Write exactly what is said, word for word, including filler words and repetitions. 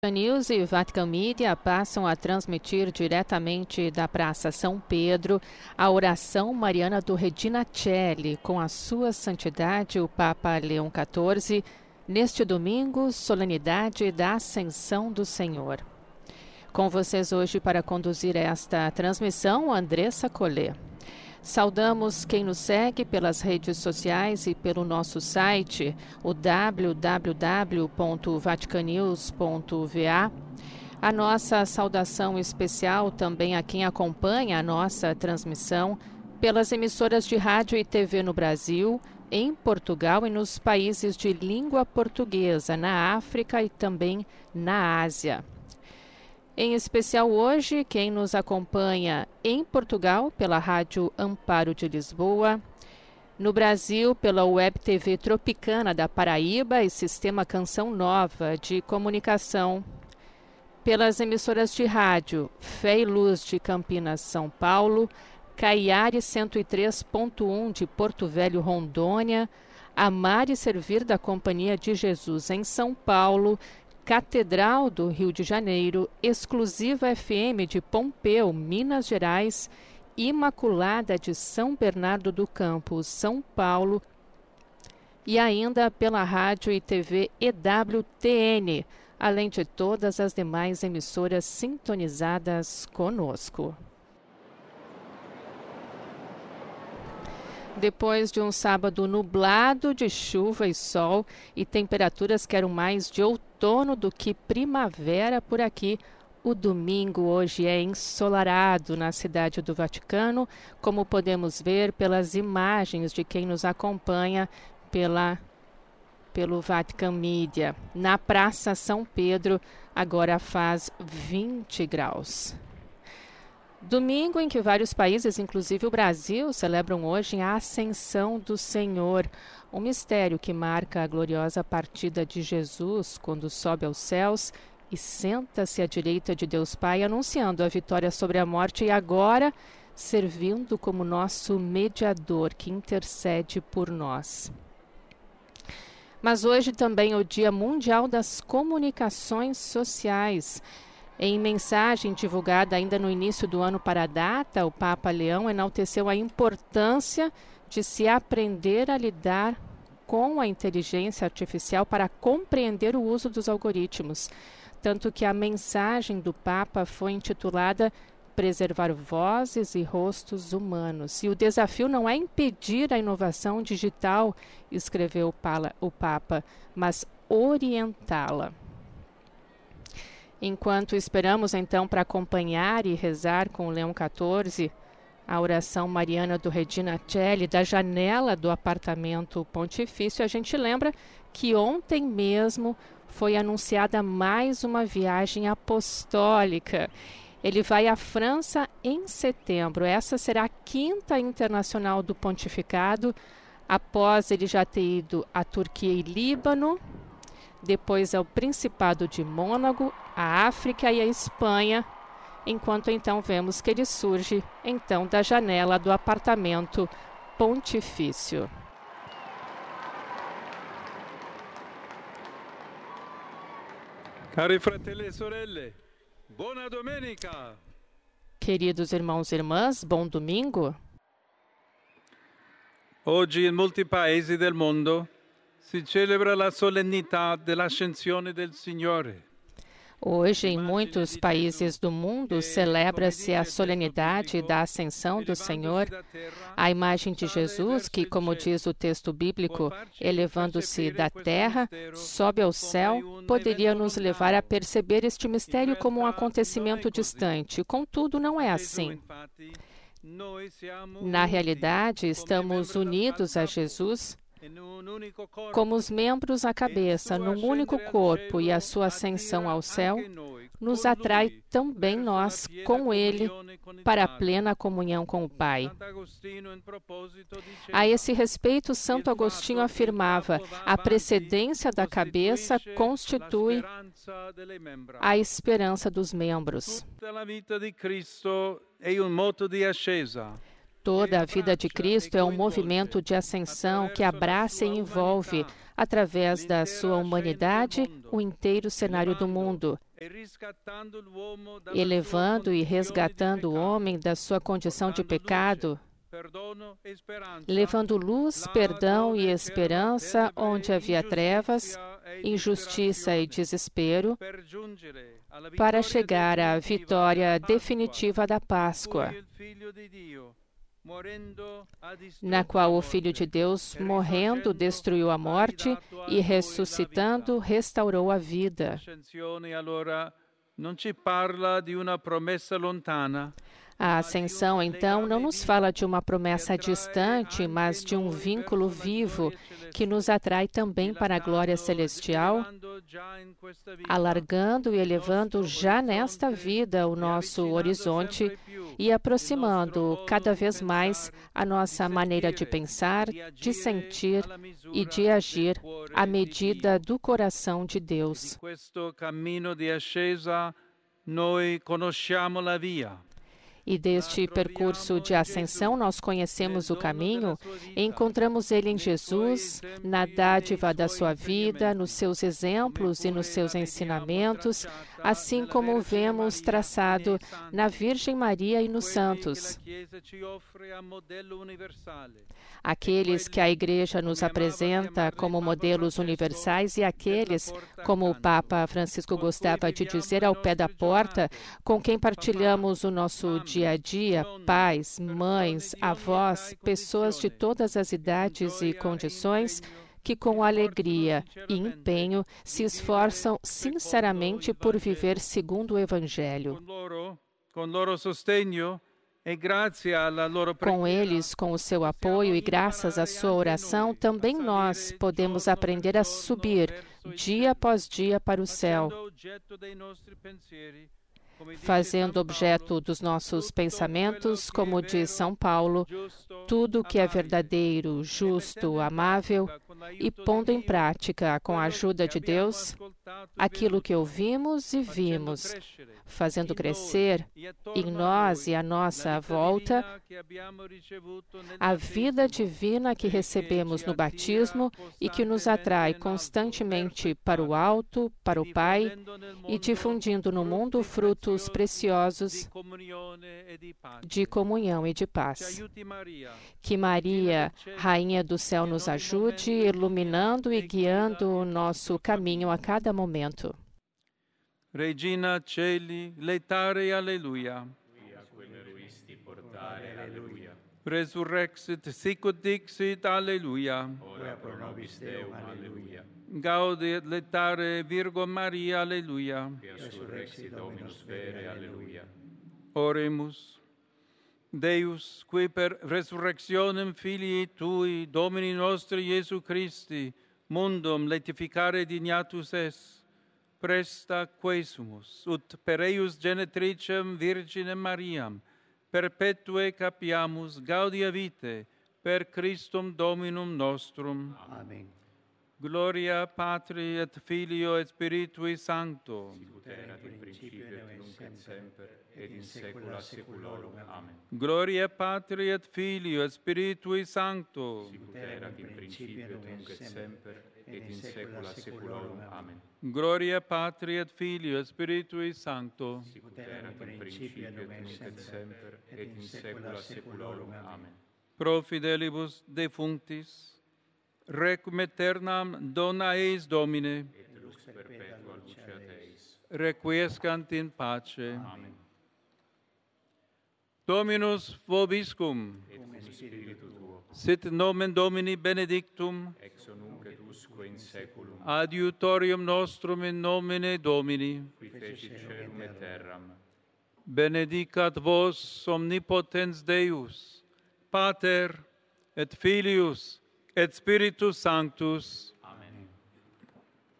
News e Vatican Media passam a transmitir diretamente da Praça São Pedro a oração mariana do Regina Coeli com a sua santidade o Papa Leão quatorze, neste domingo, solenidade da Ascensão do Senhor. Com vocês hoje para conduzir esta transmissão, Andressa Collet. Saudamos quem nos segue pelas redes sociais e pelo nosso site, o w w w ponto vaticanews ponto v a. A nossa saudação especial também a quem acompanha a nossa transmissão pelas emissoras de rádio e T V no Brasil, em Portugal e nos países de língua portuguesa, na África e também na Ásia. Em especial hoje, quem nos acompanha em Portugal pela Rádio Amparo de Lisboa, no Brasil pela Web T V Tropicana da Paraíba e Sistema Canção Nova de Comunicação, pelas emissoras de rádio Fé e Luz de Campinas, São Paulo, Caiare cento e três ponto um de Porto Velho, Rondônia, Amar e Servir da Companhia de Jesus em São Paulo, Catedral do Rio de Janeiro, Exclusiva F M de Pompeu, Minas Gerais, Imaculada de São Bernardo do Campo, São Paulo, e ainda pela rádio e T V E W T N, além de todas as demais emissoras sintonizadas conosco. Depois de um sábado nublado de chuva e sol e temperaturas que eram mais de outono do que primavera por aqui, o domingo hoje é ensolarado na cidade do Vaticano, como podemos ver pelas imagens de quem nos acompanha pela, pelo Vatican Media. Na Praça São Pedro, agora faz vinte graus. Domingo em que vários países, inclusive o Brasil, celebram hoje a Ascensão do Senhor, um mistério que marca a gloriosa partida de Jesus quando sobe aos céus e senta-se à direita de Deus Pai, anunciando a vitória sobre a morte e agora servindo como nosso mediador que intercede por nós. Mas hoje também é o Dia Mundial das Comunicações Sociais. Em mensagem divulgada ainda no início do ano para a data, o Papa Leão enalteceu a importância de se aprender a lidar com a inteligência artificial para compreender o uso dos algoritmos. Tanto que a mensagem do Papa foi intitulada Preservar Vozes e Rostos Humanos. E o desafio não é impedir a inovação digital, escreveu o Papa, mas orientá-la. Enquanto esperamos, então, para acompanhar e rezar com o Leão quatorze, a oração mariana do Regina Coeli, da janela do apartamento pontifício, a gente lembra que ontem mesmo foi anunciada mais uma viagem apostólica. Ele vai à França em setembro. Essa será a quinta internacional do pontificado, após ele já ter ido à Turquia e Líbano, depois ao Principado de Mônaco, a África e a Espanha, enquanto então vemos que ele surge então da janela do apartamento pontifício. Cari fratelli e sorelle, buona domenica! Queridos irmãos e irmãs, bom domingo! Oggi in molti paesi del mondo si celebra la solennità dell'ascensione del Signore. Hoje, em muitos países do mundo, celebra-se a solenidade da Ascensão do Senhor. A imagem de Jesus, que, como diz o texto bíblico, elevando-se da terra, sobe ao céu, poderia nos levar a perceber este mistério como um acontecimento distante. Contudo, não é assim. Na realidade, estamos unidos a Jesus como os membros à cabeça, num único corpo, e a sua ascensão ao céu nos atrai também nós com Ele para a plena comunhão com o Pai. A esse respeito, Santo Agostinho afirmava: a precedência da cabeça constitui a esperança dos membros. Toda a vida de Cristo é um movimento de ascensão que abraça e envolve, através da sua humanidade, o inteiro cenário do mundo, elevando e resgatando o homem da sua condição de pecado, levando luz, perdão e esperança onde havia trevas, injustiça e desespero, para chegar à vitória definitiva da Páscoa, na qual o Filho de Deus, morrendo, destruiu a morte e, ressuscitando, restaurou a vida. Não ci parla di una promessa lontana. A ascensão, então, não nos fala de uma promessa distante, mas de um vínculo vivo que nos atrai também para a glória celestial, alargando e elevando já nesta vida o nosso horizonte e aproximando cada vez mais a nossa maneira de pensar, de sentir e de agir à medida do coração de Deus. Questo cammino di ascesa noi conosciamo la via. E deste percurso de ascensão nós conhecemos o caminho, e encontramos ele em Jesus, na dádiva da sua vida, nos seus exemplos e nos seus ensinamentos, assim como o vemos traçado na Virgem Maria e nos santos. Aqueles que a Igreja nos apresenta como modelos universais e aqueles, como o Papa Francisco gostava de dizer, ao pé da porta, com quem partilhamos o nosso dia a dia, pais, mães, avós, pessoas de todas as idades e condições, que com alegria e empenho se esforçam sinceramente por viver segundo o Evangelho. Com eles, com o seu apoio e graças à sua oração, também nós podemos aprender a subir, dia após dia, para o céu, fazendo objeto dos nossos pensamentos, como diz São Paulo, tudo que é verdadeiro, justo, amável, e pondo em prática, com a ajuda de Deus, aquilo que ouvimos e vimos, fazendo crescer em nós e à nossa volta a vida divina que recebemos no batismo e que nos atrai constantemente para o alto, para o Pai, e difundindo no mundo frutos preciosos de comunhão e de paz. Que Maria, Rainha do Céu, nos ajude, iluminando e guiando o nosso caminho a cada momento. Regina Celi, letare alleluia. Resurrexit sicut dixit alleluia. Gaudet letare Virgo Maria alleluia. Oremus. Deus, qui per resurrectionem filii tui, Domini nostri Iesu Christi, mundum laetificare dignatus es, presta quesumus, ut per eius genetricem Virginem Mariam, perpetue capiamus gaudia vitae, per Christum Dominum nostrum. Amen. Gloria Patri et Filio et Spiritui Sancto. Sicut erat in principio et nunc et semper et in saecula saeculorum. Amen. Gloria Patri et Filio et Spiritui Sancto. Sicut erat in principio et nunc et semper et in saecula saeculorum. Amen. Gloria Patri et Filio et Spiritui Sancto. Sicut erat in principio et nunc et semper et in saecula saeculorum. Amen. Pro fidelibus defunctis, requiem aeternam dona eis Domine, Et lux perpetua luceat eis. requiescant in pace. Amen. Dominus vobiscum, Et cum spiritu tuo, sit nomen Domini benedictum, ex nunc et usque in saeculum, adiutorium nostrum in nomine Domini. qui fecit caelum et terram. Benedicat vos omnipotens Deus, Pater et Filius et Spiritus Sanctus.